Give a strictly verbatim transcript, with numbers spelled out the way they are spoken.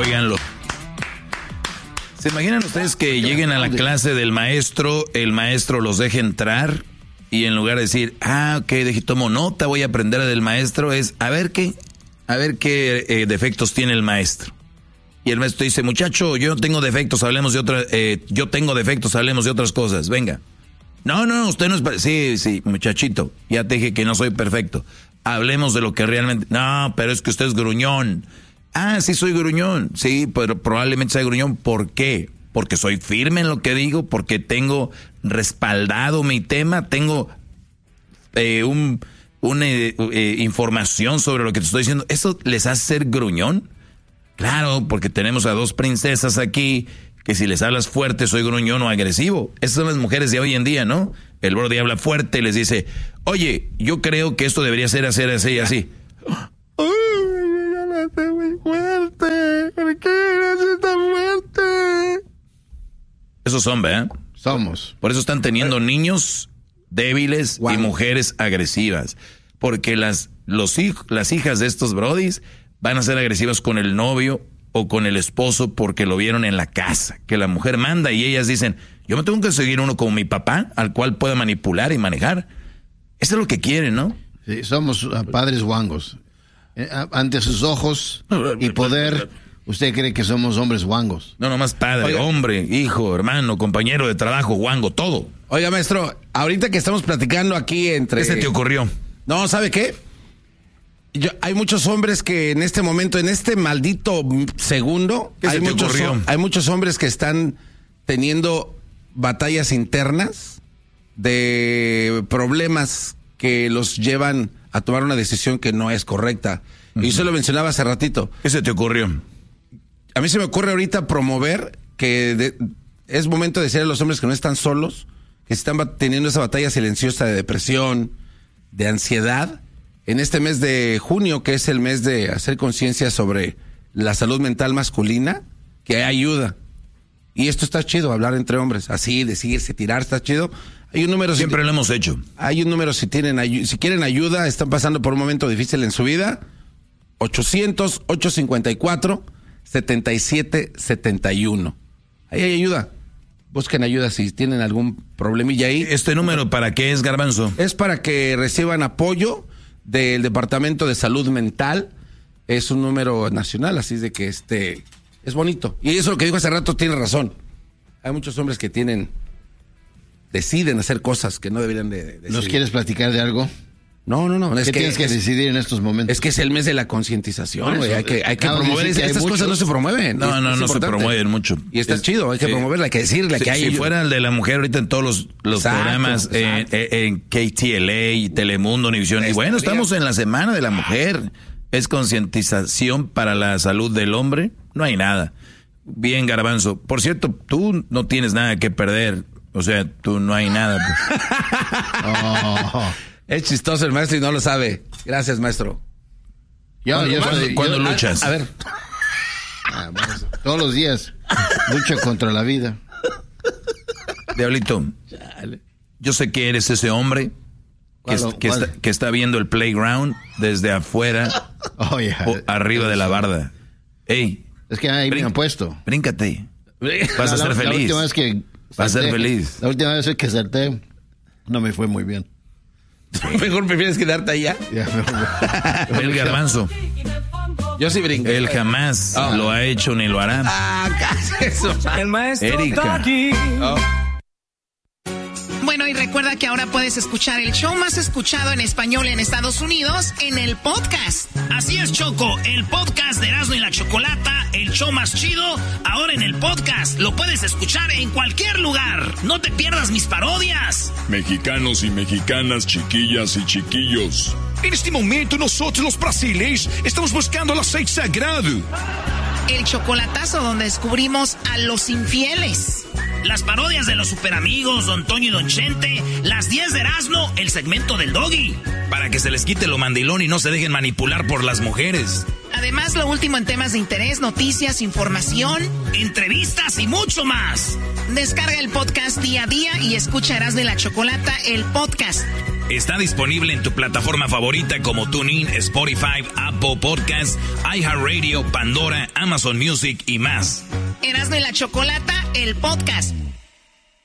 óiganlo. ¿Se imaginan ustedes que lleguen a la clase del maestro, el maestro los deje entrar y en lugar de decir, ah, ok, deje, tomo nota, voy a aprender del maestro, es a ver qué, a ver qué eh, defectos tiene el maestro? Y el maestro dice, muchacho, yo no tengo defectos, hablemos de otras, eh, yo tengo defectos, hablemos de otras cosas, venga. No, no, usted no es, sí, sí, muchachito, ya te dije que no soy perfecto, hablemos de lo que realmente, no, pero es que usted es gruñón. Ah, sí soy gruñón, sí, pero probablemente sea gruñón. ¿Por qué? Porque soy firme en lo que digo, porque tengo respaldado mi tema, tengo eh, un, una eh, información sobre lo que te estoy diciendo. ¿Eso les hace ser gruñón? Claro, porque tenemos a dos princesas aquí, que si les hablas fuerte soy gruñón o agresivo. Esas son las mujeres de hoy en día, ¿no? El brody habla fuerte y les dice, oye, yo creo que esto debería ser hacer así y así. Muy fuerte, ¿por qué eres tan fuerte? Esos son, ¿verdad? Somos. Por eso están teniendo niños débiles wow. y mujeres agresivas. Porque las, los hij- las hijas de estos brodis van a ser agresivas con el novio o con el esposo porque lo vieron en la casa. Que la mujer manda y ellas dicen, yo me tengo que seguir uno como mi papá, al cual pueda manipular y manejar. Eso es lo que quieren, ¿no? Sí, somos uh, padres guangos. Eh, ante sus ojos y poder, usted cree que somos hombres guangos. No, nomás padre, Oiga. hombre, hijo, hermano, compañero de trabajo, guango, todo. Oiga, maestro, ahorita que estamos platicando aquí entre... ¿Qué se te ocurrió? No, ¿sabe qué? Yo, hay muchos hombres que en este momento, en este maldito segundo, ¿Qué hay, se te muchos, ocurrió? hay muchos hombres que están teniendo batallas internas de problemas que los llevan a tomar una decisión que no es correcta. Uh-huh. Y yo se lo mencionaba hace ratito. ¿Qué se te ocurrió? A mí se me ocurre ahorita promover que de, es momento de decirle a los hombres que no están solos, que están teniendo esa batalla silenciosa de depresión, de ansiedad, en este mes de junio, que es el mes de hacer conciencia sobre la salud mental masculina, que hay ayuda. Y esto está chido, hablar entre hombres, así, decirse, tirar, está chido. Hay un número. Siempre si, lo hemos hecho. Hay un número si tienen si quieren ayuda, están pasando por un momento difícil en su vida. ochocientos, ochocientos cincuenta y cuatro, setenta y siete setenta y uno. Ahí hay ayuda. Busquen ayuda si tienen algún problemilla ahí. ¿Este número para qué es, Garbanzo? Es para que reciban apoyo del Departamento de Salud Mental. Es un número nacional, así es de que este es bonito. Y eso lo que dijo hace rato tiene razón. Hay muchos hombres que tienen deciden hacer cosas que no deberían de decidir. ¿Nos quieres platicar de algo? No, no, no. ¿Qué es que, tienes que es, decidir en estos momentos? Es que es el mes de la concientización, güey. Hay que, hay que claro, promover. que Estas muchos... cosas no se promueven. No, no, no se promueven mucho. Y está es, chido, hay que sí. promoverla, hay que decirle si, que hay... Si fuera el de la mujer ahorita en todos los, los exacto, programas, exacto. Eh, eh, en K T L A, Telemundo, Univisión. Y bueno, estamos en la Semana de la Mujer. Es concientización para la salud del hombre. No hay nada. Bien, Garbanzo. Por cierto, tú no tienes nada que perder. O sea, tú no hay nada. Pues. oh. Es chistoso el maestro y no lo sabe. Gracias, maestro. Yo, ¿Cuándo, yo ¿cuándo, soy, ¿cuándo yo, luchas? A, a ver. Ah, bueno, todos los días. Lucho contra la vida. Diablito, yo sé que eres ese hombre que, es, que, está, que está viendo el playground desde afuera oh, yeah. o arriba de la barda. Ey. Es que ahí me han puesto. Bríncate. Vas no, a ser la, feliz. La última vez que Vas a ser feliz. La última vez que salté, no me fue muy bien. Sí. Mejor prefieres quedarte allá. Ya, mejor. El Garbanzo. Yo sí brinqué. Él jamás oh. lo ha hecho ni lo hará. Ah, casi eso. El maestro Erika. Oh. Bueno, y recuerda que ahora puedes escuchar el show más escuchado en español en Estados Unidos en el podcast. Así es, Choco, el podcast de Erasmo y la Chocolata, el show más chido, ahora en el podcast. Lo puedes escuchar en cualquier lugar. No te pierdas mis parodias. Mexicanos y mexicanas, chiquillas y chiquillos. En este momento nosotros los brasileños estamos buscando el aceite sagrado. El chocolatazo donde descubrimos a los infieles. Las parodias de los superamigos, Don Toño y Don Chente, las diez de Erasmo, el segmento del Doggy. Para que se les quite lo mandilón y no se dejen manipular por las mujeres. Además, lo último en temas de interés, noticias, información, entrevistas y mucho más. Descarga el podcast día a día y escucha Erasmo y la Chocolata, el podcast. Está disponible en tu plataforma favorita como TuneIn, Spotify, Apple Podcasts, iHeartRadio, Pandora, Amazon Music y más. Erasmo y la Chocolata, el podcast.